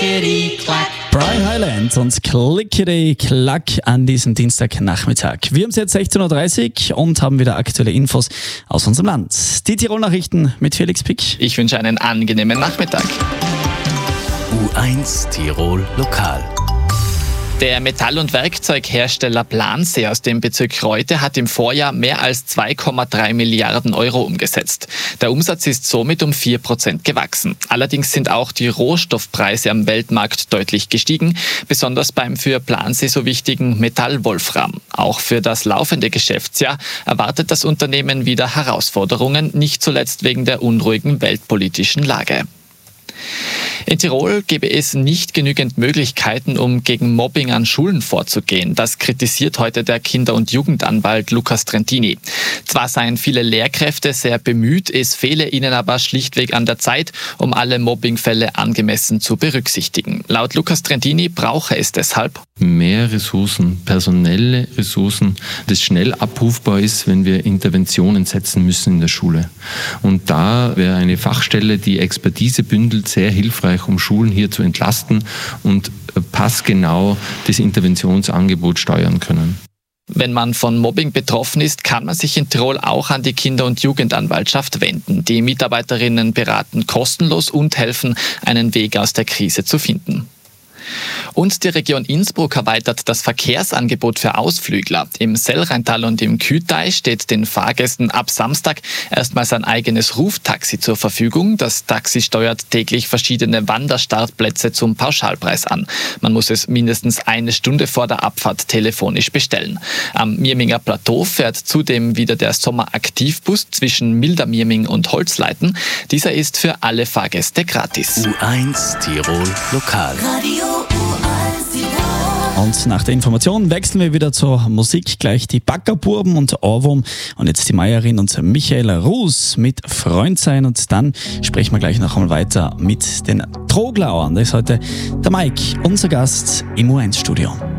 Clickety-clack. Brian Highland und Clickety-clack an diesem Dienstagnachmittag. Wir haben es jetzt 16.30 Uhr und haben wieder aktuelle Infos aus unserem Land. Die Tirol-Nachrichten mit Felix Pick. Ich wünsche einen angenehmen Nachmittag. U1 Tirol Lokal. Der Metall- und Werkzeughersteller Plansee aus dem Bezirk Reute hat im Vorjahr mehr als 2,3 Milliarden Euro umgesetzt. Der Umsatz ist somit um 4% gewachsen. Allerdings sind auch die Rohstoffpreise am Weltmarkt deutlich gestiegen, besonders beim für Plansee so wichtigen Metallwolfram. Auch für das laufende Geschäftsjahr erwartet das Unternehmen wieder Herausforderungen, nicht zuletzt wegen der unruhigen weltpolitischen Lage. In Tirol gäbe es nicht genügend Möglichkeiten, um gegen Mobbing an Schulen vorzugehen. Das kritisiert heute der Kinder- und Jugendanwalt Lukas Trentini. Zwar seien viele Lehrkräfte sehr bemüht, es fehle ihnen aber schlichtweg an der Zeit, um alle Mobbingfälle angemessen zu berücksichtigen. Laut Lukas Trentini brauche es deshalb mehr Ressourcen, personelle Ressourcen, das schnell abrufbar ist, wenn wir Interventionen setzen müssen in der Schule. Und da wäre eine Fachstelle, die Expertise bündelt, sehr hilfreich, um Schulen hier zu entlasten und passgenau das Interventionsangebot steuern können. Wenn man von Mobbing betroffen ist, kann man sich in Tirol auch an die Kinder- und Jugendanwaltschaft wenden. Die Mitarbeiterinnen beraten kostenlos und helfen, einen Weg aus der Krise zu finden. Und die Region Innsbruck erweitert das Verkehrsangebot für Ausflügler. Im Sellrheintal und im Kühtei steht den Fahrgästen ab Samstag erstmals ein eigenes Ruftaxi zur Verfügung. Das Taxi steuert täglich verschiedene Wanderstartplätze zum Pauschalpreis an. Man muss es mindestens eine Stunde vor der Abfahrt telefonisch bestellen. Am Mirminger Plateau fährt zudem wieder der Sommeraktivbus zwischen Mildermirming und Holzleiten. Dieser ist für alle Fahrgäste gratis. U1 Tirol Lokal. Radio U1 Tirol. Und nach der Information wechseln wir wieder zur Musik. Gleich die Backerburben und Ohrwurm und jetzt die Meierin und Michael Ruß mit Freund sein. Und dann sprechen wir gleich noch einmal weiter mit den Troglauern. Da ist heute der Mike, unser Gast im U1-Studio.